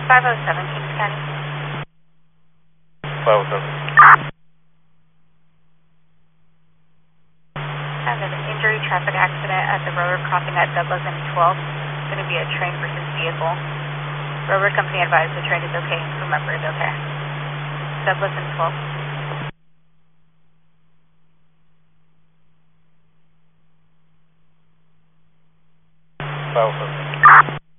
507 Kings County. 507. Have an injury traffic accident at the railroad crossing at Douglas and 12th. It's going to be a train versus vehicle. Railroad company advised the train is okay. Remember, it's okay. Douglas and 12th. 507.